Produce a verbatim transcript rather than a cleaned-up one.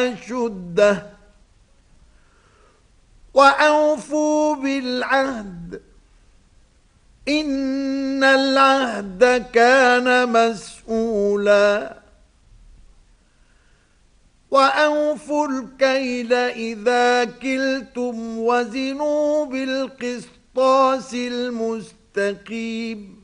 أشده وأوفوا بالعهد إن العهد كان مسؤولا وأوفوا الكيل إذا كلتم وزنوا بالقسطاس المستقيم